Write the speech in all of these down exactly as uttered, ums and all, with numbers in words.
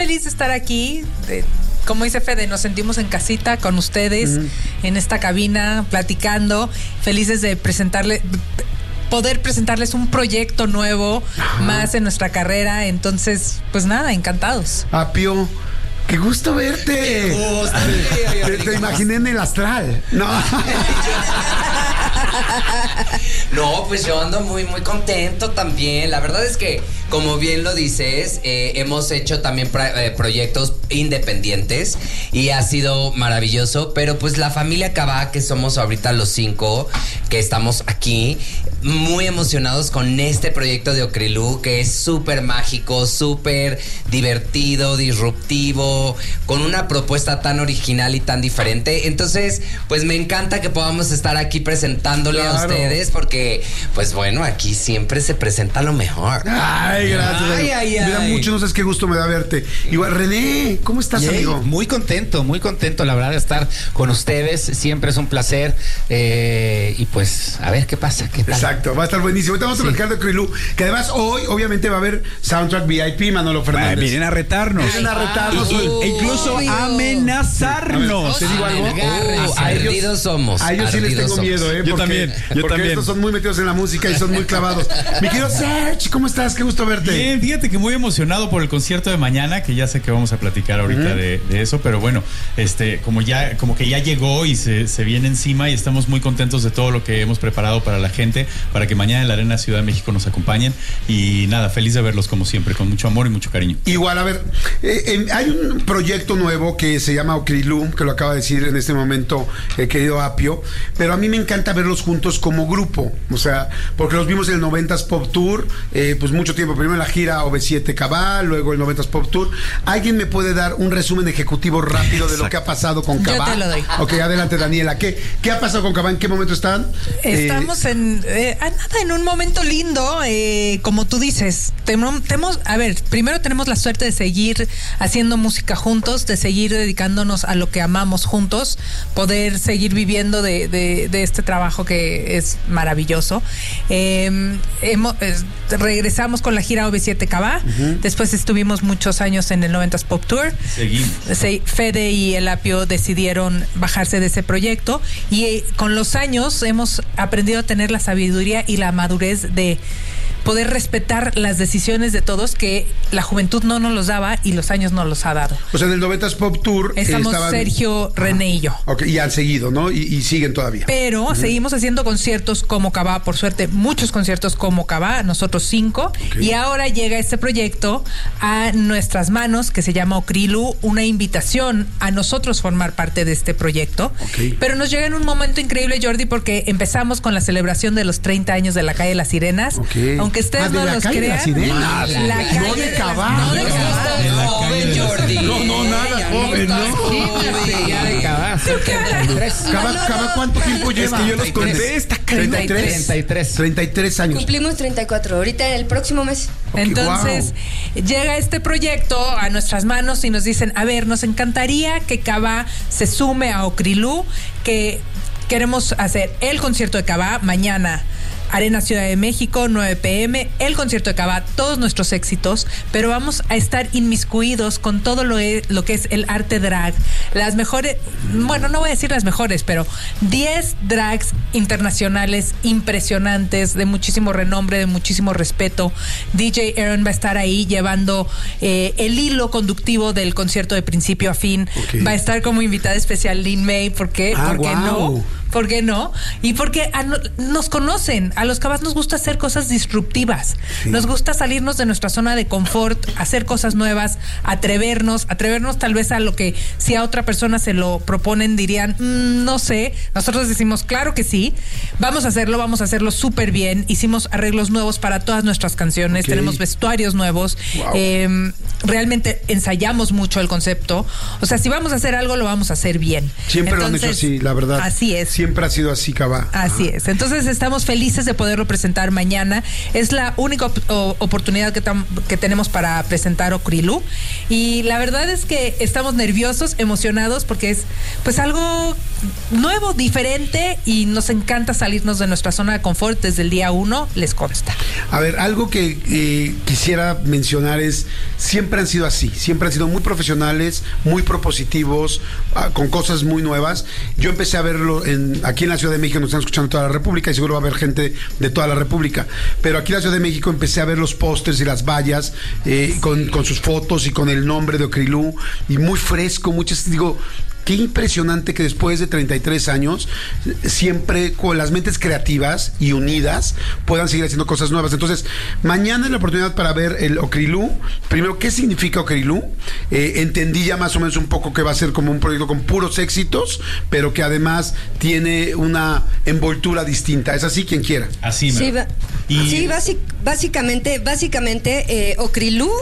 Feliz de estar aquí. De, como dice Fede, nos sentimos en casita con ustedes, uh-huh. en esta cabina, platicando. Felices de presentarle, poder presentarles un proyecto nuevo, ajá. más en nuestra carrera. Entonces, pues nada, encantados. Apio, qué gusto verte. Qué gusto. Te, te imaginé en el astral. No. No, pues yo ando muy, muy contento también. La verdad es que, como bien lo dices, eh, hemos hecho también pra- eh, proyectos independientes y ha sido maravilloso. Pero pues la familia Cabá, que somos ahorita los cinco que estamos aquí, muy emocionados con este proyecto de Okrilú, que es súper mágico, súper divertido, disruptivo, con una propuesta tan original y tan diferente. Entonces, pues me encanta que podamos estar aquí presentándole claro. a ustedes, porque, pues bueno, aquí siempre se presenta lo mejor. Ay, gracias. Ay, ay, ay. Me da mucho, no sabes qué gusto me da verte. Igual, René, ¿cómo estás, Yay, amigo? Muy contento, muy contento, la verdad, de estar con ustedes. Siempre es un placer. Eh, y pues, a ver qué pasa, qué tal. Exacto, va a estar buenísimo. Ahorita vamos sí. a platicar de Okrilú, que además hoy, obviamente, va a haber Soundtrack V I P, Manolo Fernández. Bah, vienen a retarnos. Vienen a retarnos. Y, y, e incluso Obvio. amenazarnos. ¿Te digo algo? Oh, a ellos, ardidos somos. a ellos sí les tengo somos. miedo, ¿eh? Yo Porque, también, yo porque también. estos son muy metidos en la música y son muy clavados. Mi querido Serge, ¿cómo estás? Qué gusto verte. Bien, fíjate que muy emocionado por el concierto de mañana, que ya sé que vamos a platicar ahorita uh-huh. de, de eso, pero bueno, este, como ya, como que ya llegó y se, se viene encima y estamos muy contentos de todo lo que hemos preparado para la gente, para que mañana en la Arena Ciudad de México nos acompañen y nada, feliz de verlos como siempre, con mucho amor y mucho cariño. Igual, a ver, eh, eh, hay un proyecto nuevo que se llama Okrilú, que lo acaba de decir en este momento el querido Apio, pero a mí me encanta verlos juntos como grupo, o sea, porque los vimos en el noventas Pop Tour, eh, pues mucho tiempo, primero en la gira O V siete Cabá, luego el noventas Pop Tour. ¿Alguien me puede dar un resumen ejecutivo rápido de lo que ha pasado con Cabá? Yo te lo doy. Ok, adelante, Daniela. ¿Qué, qué ha pasado con Cabá? ¿En qué momento están? Estamos eh, en eh, nada, en un momento lindo, eh, como tú dices. Tenemos, a ver, primero tenemos la suerte de seguir haciendo música juntos, de seguir dedicándonos a lo que amamos juntos, poder seguir viviendo de, de, de este trabajo que es maravilloso. Eh, hemos, eh, regresamos con la gira O V siete Cabá, uh-huh. después estuvimos muchos años en el noventas Pop Tour. Seguimos. Fede y el Apio decidieron bajarse de ese proyecto y eh, con los años hemos aprendido a tener la sabiduría y la madurez de poder respetar las decisiones de todos, que la juventud no nos los daba y los años no los ha dado. O sea, en el noventas Pop Tour estamos eh, estaban... Sergio, René y yo. Ok, y han seguido, ¿no? Y, y siguen todavía. Pero uh-huh. seguimos haciendo conciertos como Cabá, por suerte, muchos conciertos como Cabá, nosotros cinco. Okay. Y ahora llega este proyecto a nuestras manos que se llama Okrilú, una invitación a nosotros formar parte de este proyecto. Okay. Pero nos llega en un momento increíble, Jordi, porque empezamos con la celebración de los treinta años de la calle Las Sirenas. Okay. Aunque ustedes ah, no los crean. Las Sirenas. La, la calle no de Cabá. No de Cabá. Joven Jordi. No, no, nada joven, ¿no? Ya de Cabá. Cabá, Cabá, ¿cuánto tiempo lleva? Es que yo los conté, está treinta y tres. treinta y tres. treinta y tres años. Cumplimos treinta y cuatro, ahorita el próximo mes. Okay, entonces, wow. llega este proyecto a nuestras manos y nos dicen, a ver, nos encantaría que Cabá se sume a Okrilú, que queremos hacer el concierto de Cabá mañana. Arena Ciudad de México, nueve pm, el concierto de Cabá, todos nuestros éxitos, pero vamos a estar inmiscuidos con todo lo, e, lo que es el arte drag, las mejores, bueno, no voy a decir las mejores, pero diez drags internacionales impresionantes, de muchísimo renombre, de muchísimo respeto. D J Aaron va a estar ahí llevando eh, el hilo conductivo del concierto de principio a fin. Okay. Va a estar como invitada especial Lin May, ¿por qué? Ah, ¿Por qué wow. no? ¿Por qué no? Y porque a no, nos conocen, a los Cabás nos gusta hacer cosas disruptivas, sí. nos gusta salirnos de nuestra zona de confort, hacer cosas nuevas, atrevernos, atrevernos tal vez a lo que si a otra persona se lo proponen dirían, mmm, no sé, nosotros decimos, claro que sí, vamos a hacerlo, vamos a hacerlo súper bien, hicimos arreglos nuevos para todas nuestras canciones, okay. tenemos vestuarios nuevos, wow. eh, realmente ensayamos mucho el concepto, o sea, si vamos a hacer algo, lo vamos a hacer bien. Siempre Entonces, lo han hecho así, la verdad. Así es. Siempre ha sido así, Cabá. Así Ajá. es. Entonces estamos felices de poderlo presentar mañana. Es la única op- o- oportunidad que, tam- que tenemos para presentar Okrilú. Y la verdad es que estamos nerviosos, emocionados, porque es pues algo nuevo, diferente, y nos encanta salirnos de nuestra zona de confort desde el día uno, les consta. A ver, algo que eh, quisiera mencionar es, siempre han sido así, siempre han sido muy profesionales, muy propositivos, ah, con cosas muy nuevas. Yo empecé a verlo en, aquí en la Ciudad de México, nos están escuchando toda la República y seguro va a haber gente de toda la República, pero aquí en la Ciudad de México empecé a ver los pósters y las vallas eh, con, con sus fotos y con el nombre de Okrilú, y muy fresco, muchas, digo, qué impresionante que después de treinta y tres años, siempre con las mentes creativas y unidas, puedan seguir haciendo cosas nuevas. Entonces, mañana es la oportunidad para ver el Okrilú. Primero, ¿qué significa Okrilú? Eh, entendí ya más o menos un poco que va a ser como un proyecto con puros éxitos, pero que además tiene una envoltura distinta. ¿Es así? Quien quiera. Así, Sí, me... ba- y... sí basic- básicamente, básicamente eh, Okrilú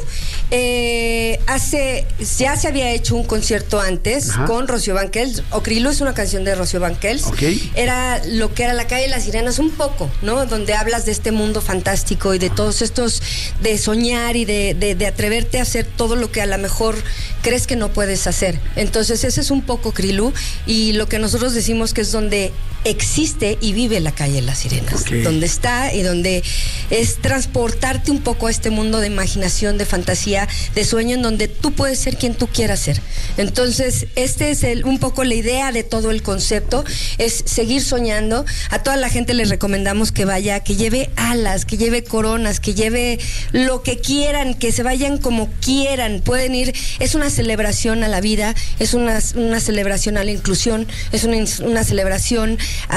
eh, hace, ya se había hecho un concierto antes. Ajá. Con Rocío Banquels. Okrilú es una canción de Rocío Banquels. Okay. Era lo que era La Calle de las Sirenas, un poco, ¿no? Donde hablas de este mundo fantástico y de todos estos, de soñar y de, de, de atreverte a hacer todo lo que a lo mejor crees que no puedes hacer. Entonces ese es un poco Okrilú, y lo que nosotros decimos que es donde existe y vive La Calle de las Sirenas. Okay. Donde está y donde es transportarte un poco a este mundo de imaginación, de fantasía, de sueño, en donde tú puedes ser quien tú quieras ser. Entonces este es el, un poco la idea de todo el concepto, es seguir soñando. A toda la gente les recomendamos que vaya, que lleve alas, que lleve coronas, que lleve lo que quieran, que se vayan como quieran, pueden ir. Es una celebración a la vida, es una, una celebración a la inclusión, es una, una celebración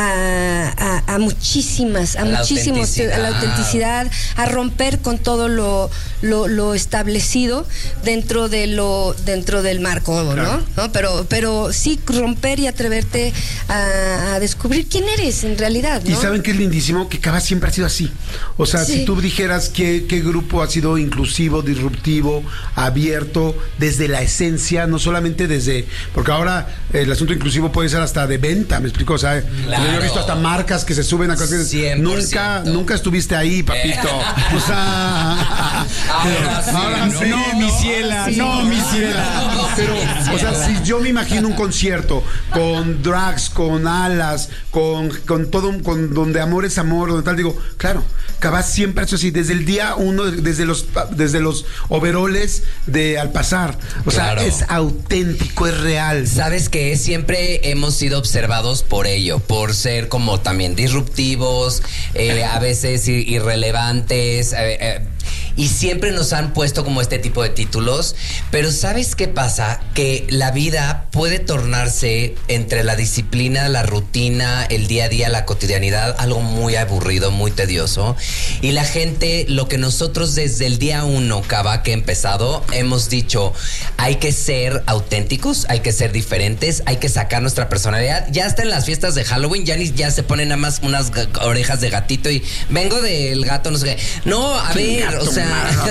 a, a, a muchísimas, a, a muchísimos, a la autenticidad, a romper con todo lo, lo, lo establecido dentro de lo, dentro del marco, ¿no? Claro. ¿No? Pero, pero sí romper y atreverte a, a descubrir quién eres en realidad, ¿no? Y saben que es lindísimo que Cabá siempre ha sido así. O sea, sí. Si tú dijeras que, qué grupo ha sido inclusivo, disruptivo, abierto, desde la esencia, no solamente desde, porque ahora el asunto inclusivo puede ser hasta de venta, ¿me explico? O sea, claro. Yo he visto hasta marcas que se suben a cosas. Nunca, nunca estuviste ahí, papito. O sea, ahora sí, ahora no, sí, no, mi ciela, sí, no, mi ciela. Pero, o sea, si yo me imagino un concierto con drags, con alas, con, con todo, un, con donde amor es amor, donde tal, digo, claro, Cabá siempre ha hecho así, desde el día uno, desde los, desde los overoles de Al Pasar. O claro. sea, es auténtico, es real. ¿Sabes qué? Siempre hemos sido observados por ello, por ser como también disruptivos, eh, a veces irrelevantes, eh, eh, y siempre nos han puesto como este tipo de títulos. Pero ¿sabes qué pasa? Que la vida puede tornarse entre la disciplina, la rutina, el día a día, la cotidianidad, algo muy aburrido, muy tedioso. Y la gente, lo que nosotros desde el día uno, Cabá, que he empezado, hemos dicho, hay que ser auténticos, hay que ser diferentes, hay que sacar nuestra personalidad. Ya hasta en las fiestas de Halloween ya, ni, ya se ponen nada más unas g- orejas de gatito y vengo del gato, no sé qué. No, a ver, gato, o sea...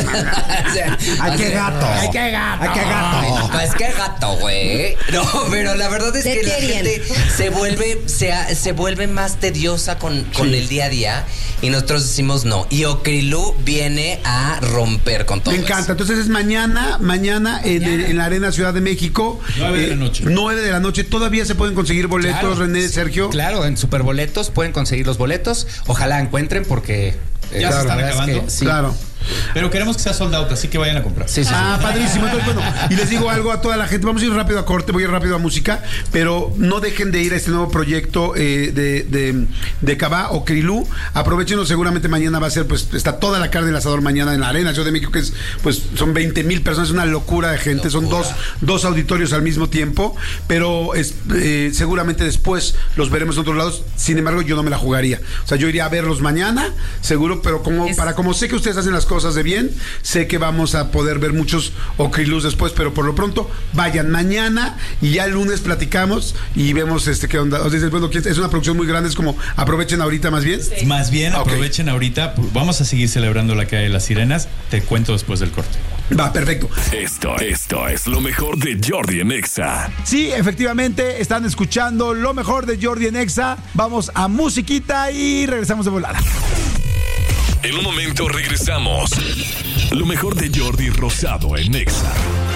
o sea ¡ay, qué gato! ¡Ay, qué gato! ¡Ay, qué gato! Pues qué gato, güey. No, pero la verdad es que la gente se vuelve, se, se vuelve más tediosa con, con sí. el día a día, y nosotros decimos no. Y Okrilú viene a romper con todo. Me encanta. Eso. Entonces es mañana, mañana en, mañana. en la Arena Ciudad de México. Nueve eh, de la noche. Nueve de la noche. Todavía se pueden conseguir boletos, claro. René, Sergio. Claro, en Superboletos pueden conseguir los boletos. Ojalá encuentren porque... Ya eh, se están acabando. Que, sí. Claro. Pero queremos que sea sold out, así que vayan a comprar. Sí, sí, ah, sí. Padrísimo. Entonces, bueno, y les digo algo a toda la gente. Vamos a ir rápido a corte, voy a ir rápido a música, pero no dejen de ir a este nuevo proyecto eh, de, de, de Cabá, Okrilú. Aprovechenlo, seguramente mañana va a ser, pues, está toda la carne del asador mañana en la Arena Ciudad de México, que es, pues, son veinte mil personas, es una locura de gente, locura. Son dos, dos auditorios al mismo tiempo, pero es, eh, seguramente después los veremos en otros lados. Sin embargo, yo no me la jugaría. O sea, yo iría a verlos mañana, seguro, pero como es... para como sé que ustedes hacen las cosas de bien, sé que vamos a poder ver muchos Okrilús después, pero por lo pronto vayan mañana y ya el lunes platicamos y vemos este qué onda. O sea, bueno, es una producción muy grande, es como aprovechen ahorita más bien. Sí. Más bien okay. Aprovechen ahorita, vamos a seguir celebrando la Calle de las Sirenas, te cuento después del corte. Va, perfecto. Esto, esto es lo mejor de Jordi en Exa. Sí, efectivamente, están escuchando lo mejor de Jordi en Exa. Vamos a musiquita y regresamos de volada. En un momento regresamos. Lo mejor de Jordi Rosado en Exa.